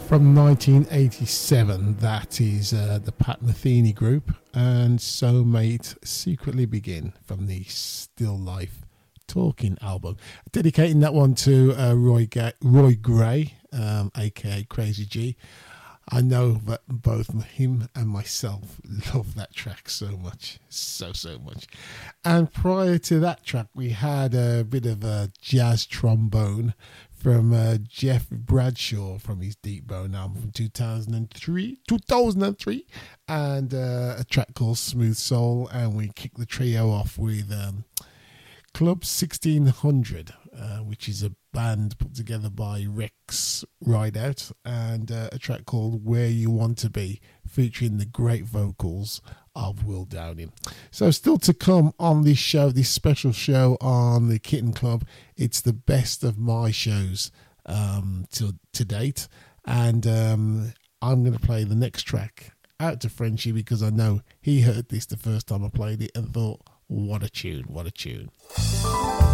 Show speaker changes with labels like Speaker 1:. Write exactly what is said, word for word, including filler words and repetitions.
Speaker 1: From nineteen eighty-seven, that is uh, the Pat Metheny Group, and So May It Secretly Begin from the Still Life Talking album. Dedicating that one to uh, Roy, Ga- Roy Gray, um, aka Crazy G. I know that both him and myself love that track so much, so, so much. And prior to that track, we had a bit of a jazz trombone from uh, Jeff Bradshaw from his Deep Bone album from two thousand three, two thousand three, and uh, a track called Smooth Soul. And we kicked the trio off with um, Club sixteen hundred, uh, which is a band put together by Rex Rideout, and uh, a track called Where You Want to Be, featuring the great vocals of Will Downing. So still to come on this show, this special show on the Kitten Club, it's the best of my shows um, to, to date, and um, I'm going to play the next track out to Frenchie because I know he heard this the first time I played it and thought, what a tune, what a tune.